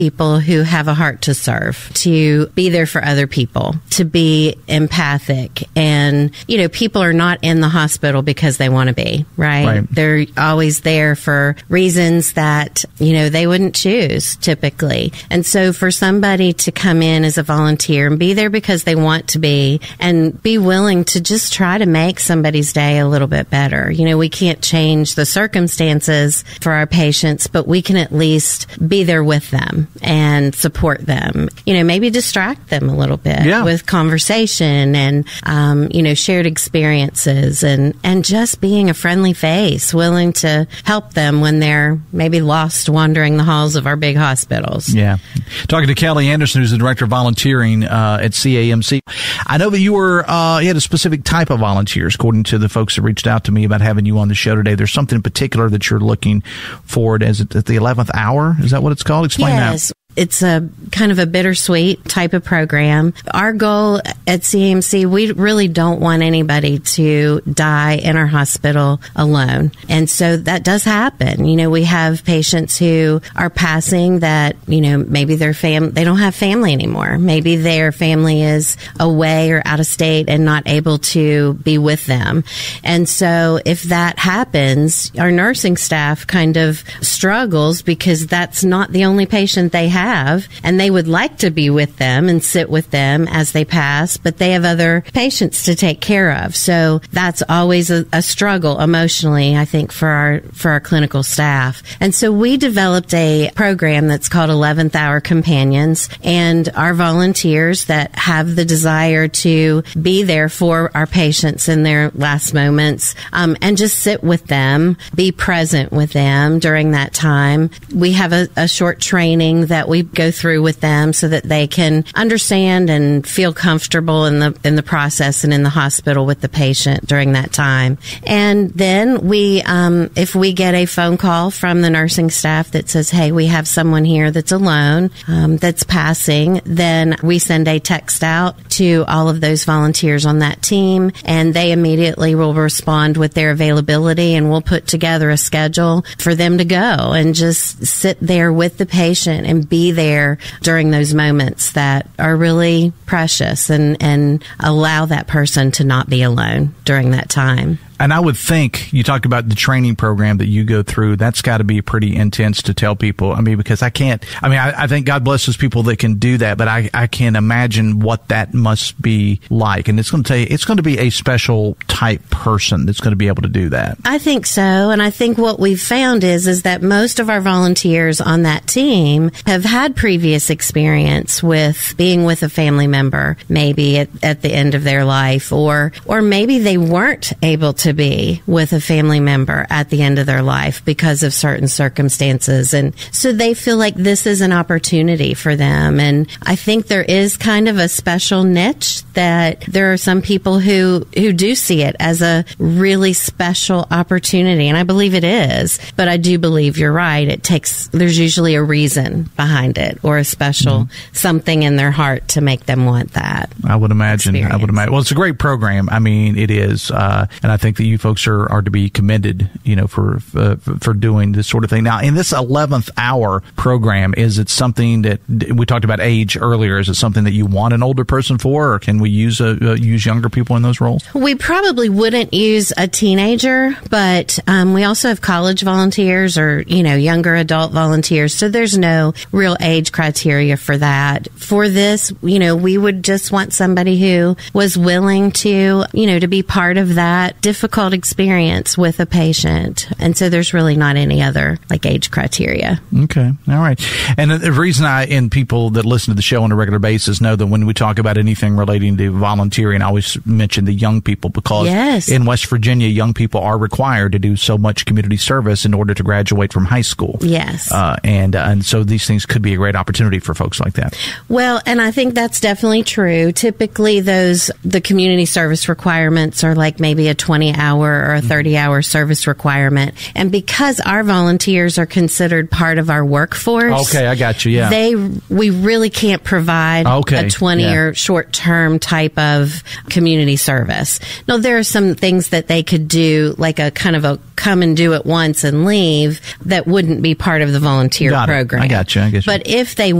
people who have a heart to serve, to be there for other people, to be empathic. And, people are not in the hospital because they want to be, right? They're always there for reasons that, they wouldn't choose typically. And so for somebody to come in as a volunteer and be there because they want to be, and be willing to just try to make somebody's day a little bit better. We can't change the circumstances for our patients, but we can at least be there with them and support them, maybe distract them a little bit with conversation and, shared experiences and just being a friendly face, willing to help them when they're maybe lost wandering the halls of our big hospitals. Yeah. Talking to Kelly Anderson, who's the Director of Volunteering at CAMC. I know that you had a specific type of volunteers, according to the folks that reached out to me about having you on the show today. There's something in particular that you're looking forward at the 11th hour. Is that what it's called? Explain that. It's a kind of a bittersweet type of program. Our goal at CAMC, we really don't want anybody to die in our hospital alone. And so that does happen. We have patients who are passing that, maybe they don't have family anymore. Maybe their family is away or out of state and not able to be with them. And so if that happens, our nursing staff kind of struggles because that's not the only patient they have, and they would like to be with them and sit with them as they pass, but they have other patients to take care of. So that's always a struggle emotionally, I think, for our clinical staff. And so we developed a program that's called 11th Hour Companions, and our volunteers that have the desire to be there for our patients in their last moments, and just sit with them, be present with them during that time. We have a short training that we go through with them so that they can understand and feel comfortable in the process and in the hospital with the patient during that time. And then we, if we get a phone call from the nursing staff that says, hey, we have someone here that's alone, that's passing, then we send a text out to all of those volunteers on that team, and they immediately will respond with their availability, and we'll put together a schedule for them to go and just sit there with the patient and be there during those moments that are really precious and allow that person to not be alone during that time. And I would think, you talked about the training program that you go through, that's got to be pretty intense to tell people. Because I think God blesses people that can do that, but I can't imagine what that must be like. And it's going to be a special type person that's going to be able to do that. I think so. And I think what we've found is that most of our volunteers on that team have had previous experience with being with a family member, maybe at the end of their life, or maybe they weren't able to be with a family member at the end of their life because of certain circumstances. And so they feel like this is an opportunity for them. And I think there is kind of a special niche that there are some people who do see it as a really special opportunity. And I believe it is. But I do believe you're right. There's usually a reason behind it or a special something in their heart to make them want that. I would imagine. Well, it's a great program. It is. And I think that you folks are to be commended, for doing this sort of thing. Now, in this 11th hour program, is it something that we talked about age earlier? Is it something that you want an older person for, or can we use younger people in those roles? We probably wouldn't use a teenager, but we also have college volunteers or younger adult volunteers. So there's no real age criteria for that. For this, we would just want somebody who was willing to be part of that difficult experience with a patient. And so there's really not any other age criteria. Okay. All right. And the reason and people that listen to the show on a regular basis know that when we talk about anything relating to volunteering, I always mention the young people, because in West Virginia, young people are required to do so much community service in order to graduate from high school. Yes. And so these things could be a great opportunity for folks like that. Well, and I think that's definitely true. Typically the community service requirements are maybe a 20 hour or a 30-hour service requirement. And because our volunteers are considered part of our workforce, okay, I got you. Yeah, we really can't provide a 20 or short-term type of community service. Now, there are some things that they could do, like a kind of a come and do it once and leave, that wouldn't be part of the volunteer program. I got you. But if they